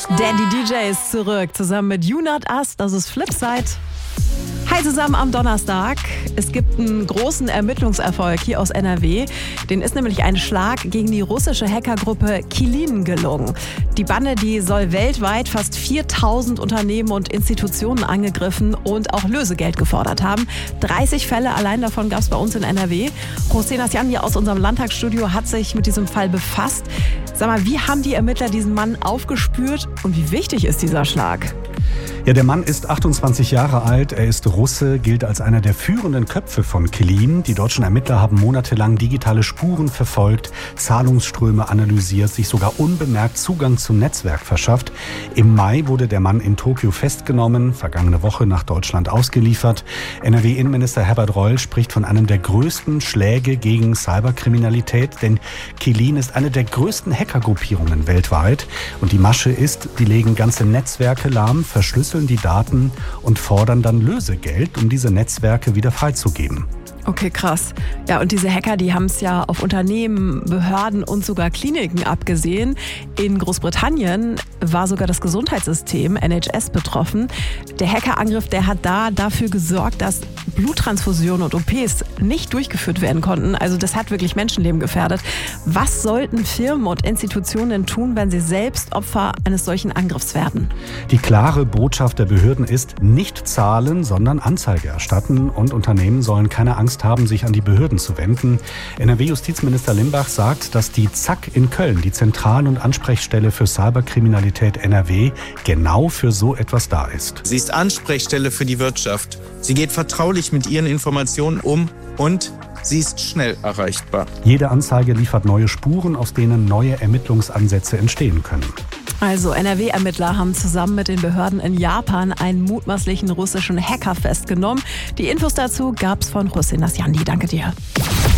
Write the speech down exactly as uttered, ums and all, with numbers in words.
Daddy D J ist zurück, zusammen mit You Not Us, das ist Flipside. Hi zusammen am Donnerstag. Es gibt einen großen Ermittlungserfolg hier aus N R W. Den ist nämlich ein Schlag gegen die russische Hackergruppe Qilin gelungen. Die Bande, die soll weltweit fast viertausend Unternehmen und Institutionen angegriffen und auch Lösegeld gefordert haben. dreißig Fälle allein davon gab es bei uns in N R W. Hossein Nasjan hier aus unserem Landtagsstudio hat sich mit diesem Fall befasst. Sag mal, wie haben die Ermittler diesen Mann aufgespürt und wie wichtig ist dieser Schlag? Ja, der Mann ist achtundzwanzig Jahre alt, er ist Russe, gilt als einer der führenden Köpfe von Qilin. Die deutschen Ermittler haben monatelang digitale Spuren verfolgt, Zahlungsströme analysiert, sich sogar unbemerkt Zugang zum Netzwerk verschafft. Im Mai wurde der Mann in Tokio festgenommen, vergangene Woche nach Deutschland ausgeliefert. N R W-Innenminister Herbert Reul spricht von einem der größten Schläge gegen Cyberkriminalität, denn Qilin ist eine der größten Hackergruppierungen weltweit. Und die Masche ist, die legen ganze Netzwerke lahm, verschlüsseln die Daten und fordern dann Lösegeld, um diese Netzwerke wieder freizugeben. Okay, krass. Ja, und diese Hacker, die haben es ja auf Unternehmen, Behörden und sogar Kliniken abgesehen. In Großbritannien war sogar das Gesundheitssystem N H S betroffen. Der Hackerangriff, der hat da dafür gesorgt, dass Bluttransfusionen und O Ps nicht durchgeführt werden konnten. Also das hat wirklich Menschenleben gefährdet. Was sollten Firmen und Institutionen denn tun, wenn sie selbst Opfer eines solchen Angriffs werden? Die klare Botschaft der Behörden ist, nicht zahlen, sondern Anzeige erstatten. Und Unternehmen sollen keine Angst haben, sich an die Behörden zu wenden. N R W-Justizminister Limbach sagt, dass die Z A K in Köln, die Zentral- und Ansprechstelle für Cyberkriminalität N R W, genau für so etwas da ist. Sie ist Ansprechstelle für die Wirtschaft. Sie geht vertraulich mit ihren Informationen um und sie ist schnell erreichbar. Jede Anzeige liefert neue Spuren, aus denen neue Ermittlungsansätze entstehen können. Also N R W-Ermittler haben zusammen mit den Behörden in Japan einen mutmaßlichen russischen Hacker festgenommen. Die Infos dazu gab's von Hossein Nasjan. Danke dir.